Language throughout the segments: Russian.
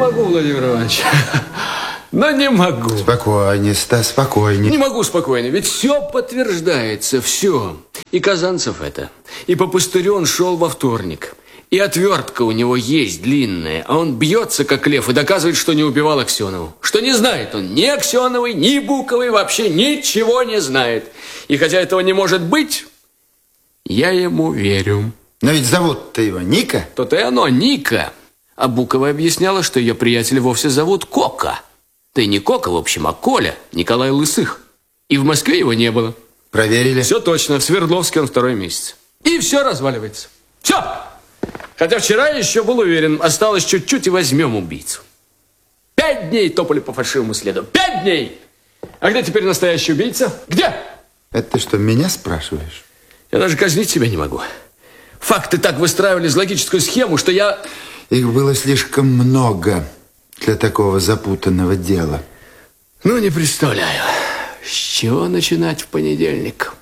могу, Владимир Иванович. Но не могу. Спокойнее, Стас, спокойнее. Не могу спокойно, ведь все подтверждается, все. И Казанцев это. И по пустырю он шел во вторник. И отвертка у него есть длинная, а он бьется, как лев, и доказывает, что не убивал Аксенову. Что не знает он ни Аксеновой, ни Буковой, вообще ничего не знает. И хотя этого не может быть, я ему верю. Но ведь зовут-то его Ника. То-то и оно, Ника. А Букова объясняла, что ее приятеля вовсе зовут Кока. Да и не Кока, в общем, а Коля, Николай Лысых. И в Москве его не было. Проверили? Все точно, в Свердловске он 2-й месяц. И все разваливается. Все! Хотя вчера я еще был уверен, осталось чуть-чуть и возьмем убийцу. 5 дней топали по фальшивому следу. 5 дней! А где теперь настоящий убийца? Где? Это ты что, меня спрашиваешь? Я даже казнить себя не могу. Факты так выстраивались в логическую схему, что я... Их было слишком много для такого запутанного дела. Ну, не представляю, с чего начинать в понедельник.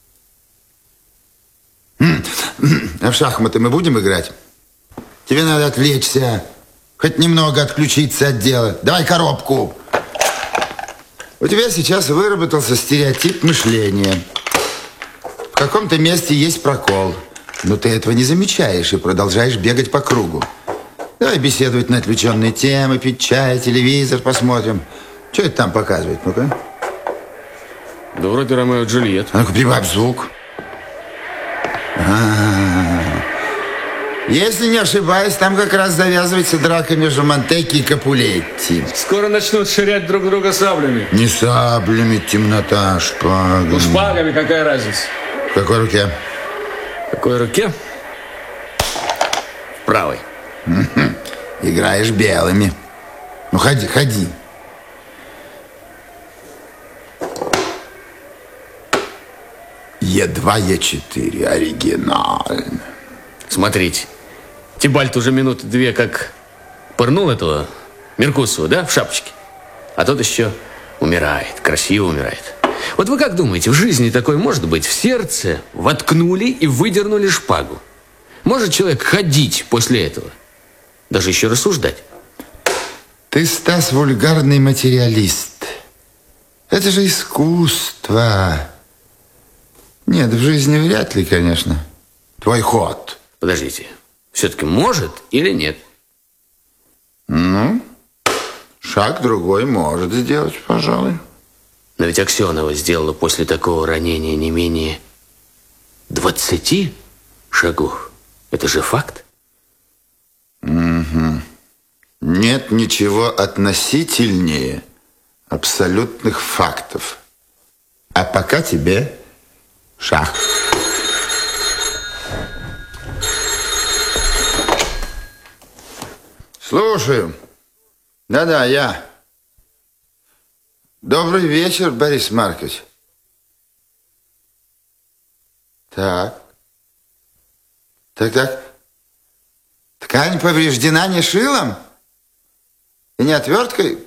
А в шахматы мы будем играть? Тебе надо отвлечься, хоть немного отключиться от дела. Давай коробку. У тебя сейчас выработался стереотип мышления. В каком-то месте есть прокол, но ты этого не замечаешь и продолжаешь бегать по кругу. Давай беседовать на отвлеченные темы, пить чай, телевизор посмотрим. Что это там показывает? Ну-ка. Да вроде Ромео и Джульетта. А ну-ка, прибавь звук. Если не ошибаюсь, там как раз завязывается драка между Монтекки и Капулетти. Скоро начнут ширять друг друга саблями. Не саблями, темнота, шпагами. Ну, шпагами какая разница? В какой руке? В какой руке? В правой. Играешь белыми. Ну, ходи, ходи. Е2, Е4. Оригинально. Смотрите. Тибальт уже минуты 2 как пырнул этого Меркусова, да, в шапочке. А тот еще умирает, красиво умирает. Вот вы как думаете, в жизни такое может быть? В сердце воткнули и выдернули шпагу. Может человек ходить после этого? Даже еще рассуждать? Ты, Стас, вульгарный материалист. Это же искусство. Нет, в жизни вряд ли, конечно. Твой ход. Подождите, все-таки может или нет? Ну, шаг другой может сделать, пожалуй. Но ведь Аксенова сделала после такого ранения не менее 20 шагов. Это же факт. Угу. Нет ничего относительнее абсолютных фактов. А пока тебе шаг. Слушаю. Да-да, я. Добрый вечер, Борис Маркович. Так. Так. Ткань повреждена не шилом? И не отверткой?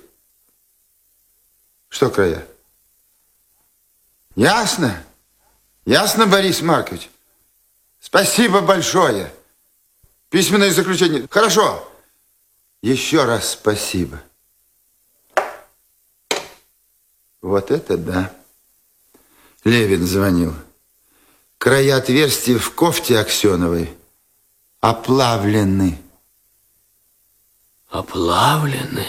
Что края? Ясно. Ясно, Борис Маркович. Спасибо большое. Письменное заключение. Хорошо. Еще раз спасибо. Вот это да. Левин звонил. Края отверстия в кофте Аксеновой оплавлены. Оплавлены?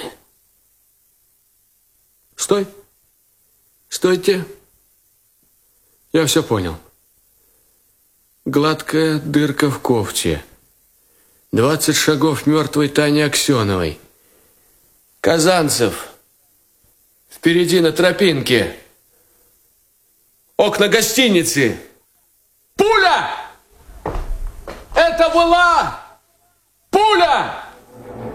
Стой. Стойте. Я все понял. Гладкая дырка в кофте. 20 шагов мертвой Тани Аксеновой. Казанцев. Впереди на тропинке. Окна гостиницы. Пуля! Это была пуля!